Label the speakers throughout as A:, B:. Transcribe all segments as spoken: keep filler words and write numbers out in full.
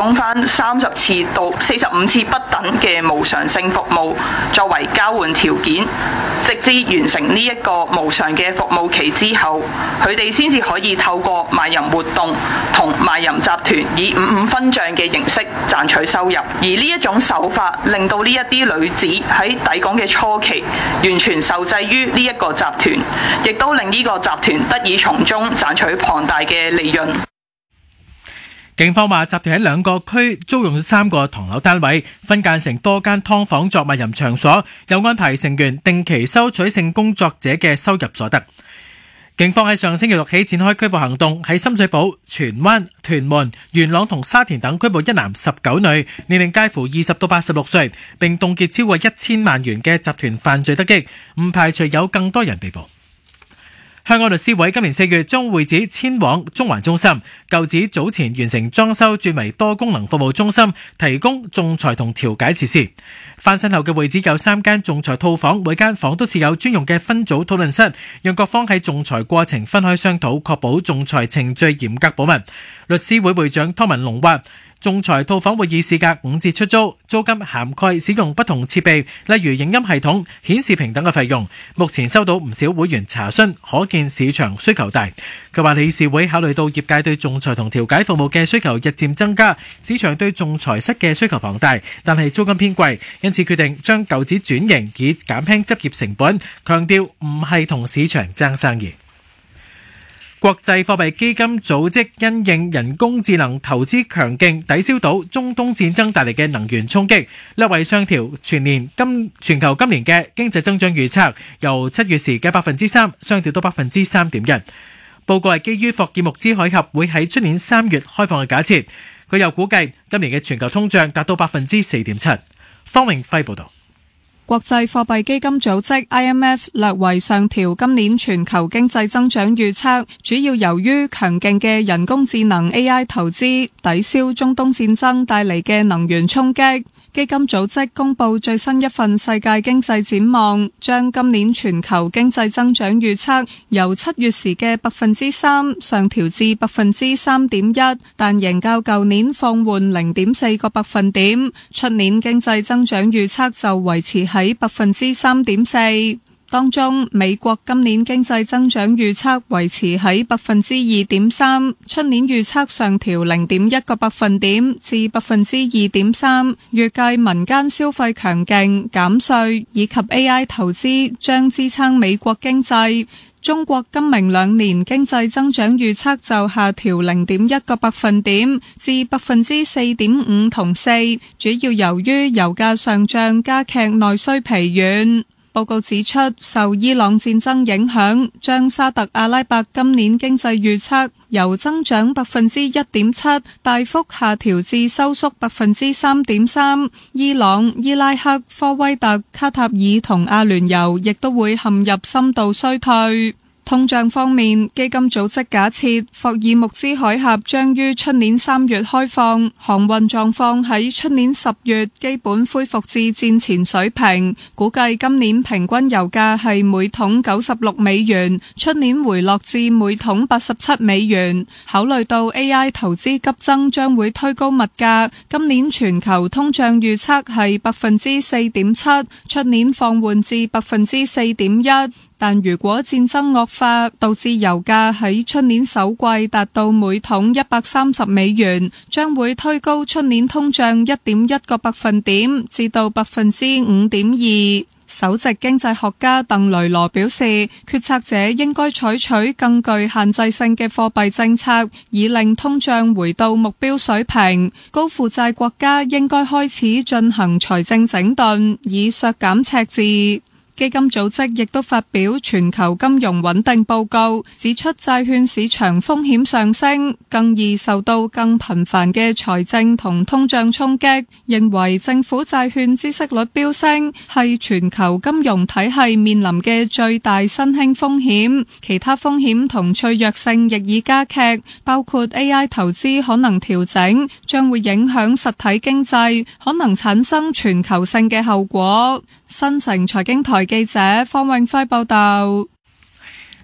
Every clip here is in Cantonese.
A: 供翻三十次到四十五次不等嘅無償性服務作為交換條件，直至完成呢一個無償嘅服務期之後，佢哋先至可以透過賣淫活動同賣淫集團以五五分賬嘅形式賺取收入。而呢一種手法令到呢一啲女子喺抵港嘅初期完全受制於呢一個集團，亦都令呢個集團得以從中賺取龐大嘅利潤。
B: 警方話，集團喺兩個區租用三個唐樓單位，分間成多間劏房作賣淫場所，又安排成員定期收取性工作者嘅收入所得。警方喺上星期六起展開拘捕行動，喺深水埗、荃灣、屯門、元朗同沙田等拘捕一男十九女，年齡介乎二十到八十六歲，並凍結超過一千萬元嘅集團犯罪得益，唔排除有更多人被捕。香港律師會今年四月將會址遷往中環中心，舊址早前完成裝修轉為多功能服務中心，提供仲裁同調解設施。翻新後嘅會址有三間仲裁套房，每間房都設有專用嘅分組討論室，讓各方喺仲裁過程分開商討，確保仲裁程序嚴格保密。律師會會長湯文龍話，仲裁套房會以市價五折出租，租金涵蓋使用不同設備，例如影音系統、顯示屏等嘅費用。目前收到唔少會員查詢，可見市場需求大。佢話理事會考慮到業界對仲裁同調解服務嘅需求日漸增加，市場對仲裁室嘅需求龐大，但係租金偏貴，因此決定將舊址轉型以減輕執業成本，強調唔係同市場爭生意。國際貨幣基金組織因應人工智能投資強勁，抵消到中東戰爭帶嚟嘅能源衝擊，略為上調全年今全球今年嘅經濟增長預測，由七月時嘅百分之三上調到百分之三點一。報告係基於霍爾木茲海峽會喺出年三月開放嘅假設，佢又估計今年嘅全球通脹達到百分之四點七。方永輝報導。
C: 國際貨幣基金組織 I M F 略為上調今年全球經濟增長預測，主要由於強勁嘅人工智能 A I 投資抵消中東戰爭帶嚟嘅能源衝擊。基金組織公布最新一份世界經濟展望，將今年全球經濟增長預測由七月時嘅百分之三上調至百分之三點一，但仍較舊年放緩零點四個百分點。出年經濟增長預測就維持喺百分之三點四。當中，美國今年經濟增長預測維持喺百分之二點三，出年預測上調零點一個百分點至百分之二點三。預計民間消費強勁、減稅以及 A I 投資將支撐美國經濟。中國今明兩年經濟增長預測就下調零點一個百分點至百分之四點五同四，主要由於油價上漲加劇內需疲軟。報告指出，受伊朗戰爭影響，將沙特阿拉伯今年經濟預測由增長百分之一點七大幅下調至收縮百分之三點三。伊朗、伊拉克、科威特、卡塔爾同阿聯酋亦都會陷入深度衰退。通脹方面，基金組織假設霍爾木茲海峽將於出年三月開放，航運狀況喺出年十月基本恢復至戰前水平。估計今年平均油價係每桶九十六美元，出年回落至每桶八十七美元。考慮到 A I 投資急增將會推高物價，今年全球通脹預測係百分之四點七，出年放緩至百分之四點一。但如果戰爭惡化，導致油價喺出年首季達到每桶一百三十美元，將會推高出年通脹一點一個百分點至到百分之五點二。首席經濟學家鄧雷羅表示，決策者應該採取更具限制性嘅貨幣政策，以令通脹回到目標水平。高負債國家應該開始進行財政整頓，以削減赤字。基金組織亦都發表全球金融穩定報告，指出債券市場風險上升，更易受到更頻繁嘅財政同通脹衝擊，認為政府債券孳息率飆升係全球金融體系面臨嘅最大新興風險，其他風險同脆弱性亦已加劇，包括 A I 投資可能調整，將會影響實體經濟，可能產生全球性嘅後果。新城財經台記者方永輝報道。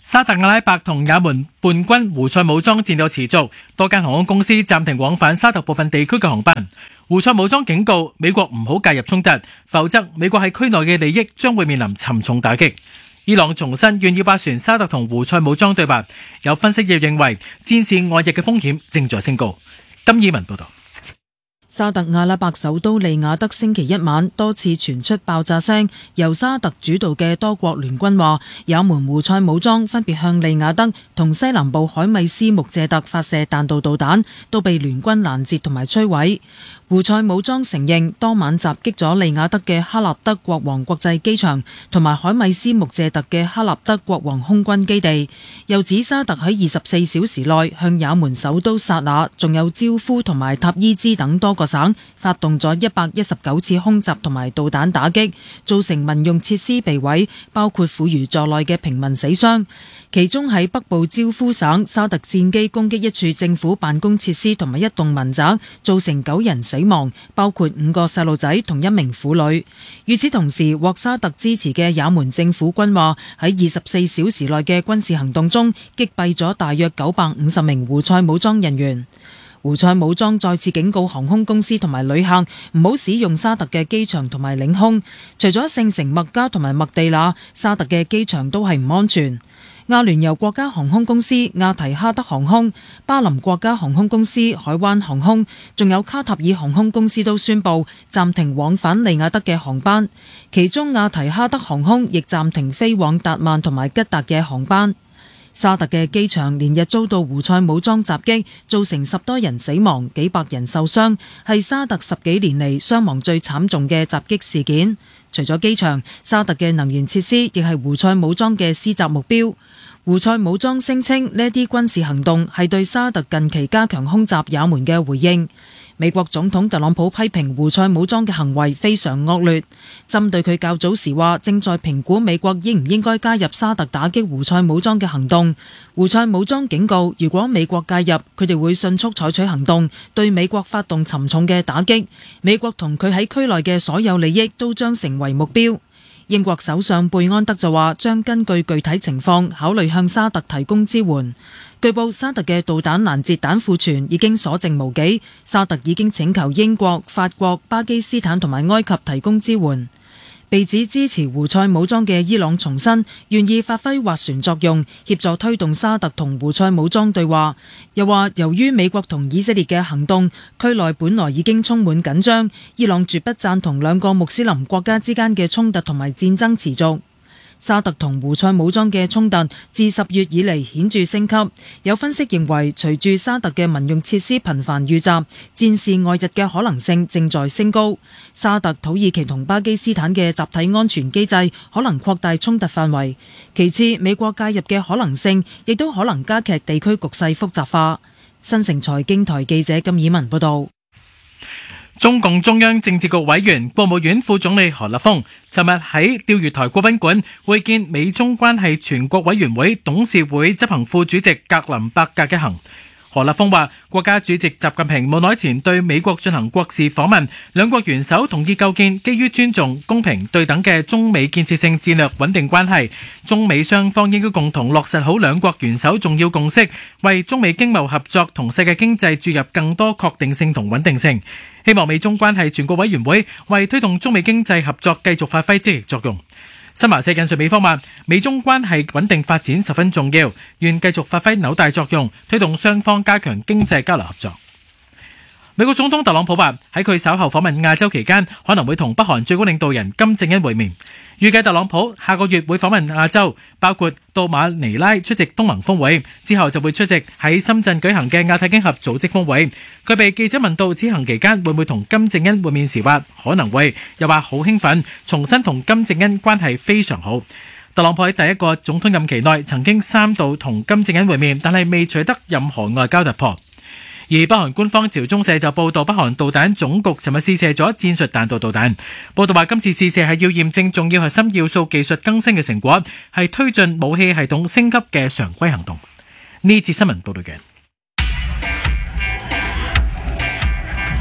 B: 沙特阿拉伯同也門叛軍胡塞武裝戰鬥持續，多間航空公司暫停往返沙特部分地區嘅航班。胡塞武裝警告美國唔好介入衝突，否則美國喺區內嘅利益將會面臨沉重打擊。伊朗重申願意斡旋沙特同胡塞武裝對話，有分析亦認為戰事外溢嘅風險正在升高。金以文報道。
D: 沙特阿拉伯首都利雅得星期一晚多次傳出爆炸聲，由沙特主導嘅多國聯軍話，也門胡塞武裝分別向利雅得同西南部海米斯穆謝特發射彈道導彈，都被聯軍攔截同埋摧毀。胡塞武裝承認當晚襲擊咗利雅得嘅哈納德國王國際機場同埋海米斯穆謝特嘅哈納德國王空軍基地，又指沙特喺二十四小時內向也門首都薩那、仲有焦夫同埋塔伊茲等多個省發動咗一百一十九次空襲同埋導彈打擊，造成民用設施被毀，包括婦孺在內嘅平民死傷。其中喺北部焦夫省，沙特戰機攻擊一處政府辦公設施同埋一棟民宅，造成九人死亡，包括五個細路仔同一名婦女。與此同時，獲沙特支持嘅也門政府軍話喺二十四小時內嘅軍事行動中擊斃咗大約九百五十名胡塞武裝人員。胡塞武裝再次警告航空公司同埋旅客唔好使用沙特嘅機場同埋領空，除咗聖城麥加同埋麥地那，沙特嘅機場都係唔安全。阿聯酋國家航空公司、亞提哈德航空、巴林國家航空公司、海灣航空，仲有卡塔爾航空公司都宣布暫停往返利雅得嘅航班，其中亞提哈德航空亦暫停飛往達曼同埋吉達嘅航班。沙特嘅機場連日遭到胡塞武裝襲擊，造成十多人死亡、幾百人受傷，係沙特十幾年嚟傷亡最慘重嘅襲擊事件。除咗機場，沙特嘅能源設施亦係胡塞武裝嘅施襲目標。胡塞武裝聲稱呢啲軍事行動係對沙特近期加強空襲也門嘅回應。美國總統特朗普批評胡塞武裝嘅行為非常惡劣，針對佢較早時話正在評估美國應唔應該加入沙特打擊胡塞武裝嘅行動。胡塞武裝警告，如果美國介入，佢哋會迅速採取行動，對美國發動沉重嘅打擊。美國同佢喺區內嘅所有利益都將成為目標。英國首相貝安德就話將根據具體情況考慮向沙特提供支援。據報沙特嘅導彈攔截彈庫存已經所剩無幾，沙特已經請求英國、法國、巴基斯坦同埋埃及提供支援。被指支持胡塞武裝嘅伊朗重申願意發揮斡旋作用，協助推動沙特同胡塞武裝對話。又話由於美國同以色列嘅行動，區內本來已經充滿緊張，伊朗絕不贊同兩個穆斯林國家之間嘅衝突同埋戰爭持續。沙特同胡塞武裝嘅衝突自十月以嚟顯著升級，有分析認為隨住沙特嘅民用設施頻繁遇襲，戰事外溢嘅可能性正在升高。沙特、土耳其同巴基斯坦嘅集體安全機制可能擴大衝突範圍，其次美國介入嘅可能性亦都可能加劇地區局勢複雜化。新城財經台記者金以文報道。
B: 中共中央政治局委員、國務院副總理何立峰尋日喺釣魚台國賓館會見美中關係全國委員會董事會執行副主席格林伯格一行。何立峰話，國家主席習近平冇耐前對美國進行國事訪問，兩國元首同意構建基於尊重、公平、對等嘅中美建設性戰略穩定關係。中美雙方應該共同落實好兩國元首重要共識，為中美經貿合作同世界經濟注入更多確定性同穩定性。希望美中關係全國委員會為推動中美經濟合作繼續發揮積極作用。新華社引述美方話，美中關係穩定發展十分重要，願繼續發揮紐帶作用，推動雙方加強經濟交流合作。美國總統特朗普話，喺佢稍後訪問亞洲期間，可能會同北韓最高領導人金正恩會面。預計特朗普下個月會訪問亞洲，包括到馬尼拉出席東盟峰會，之後就會出席喺深圳舉行嘅亞太經合組織峰會。佢被記者問到此行期間會唔會同金正恩會面時，話可能會，又話好興奮，重申同金正恩關係非常好。特朗普喺第一個總統任期內曾經三度同金正恩會面，但係未取得任何外交突破。而北韓官方朝中社就報道，北韓導彈總局尋日試射咗戰術彈道導彈。報道話，今次試射係要驗證重要核心要素技術更新嘅成果，係推進武器系統升級嘅常規行動。呢節新聞報道嘅。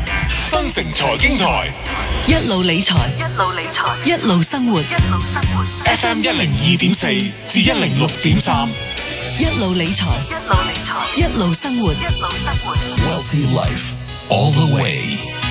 E: 新城財經台，
F: 一路理財，一路理財，一路生活，一路生活。
E: F M 一零二點四至一零六點三，
F: 一路理財，一路理財，一路生活，一路生活。
E: Wealthy Life all the way。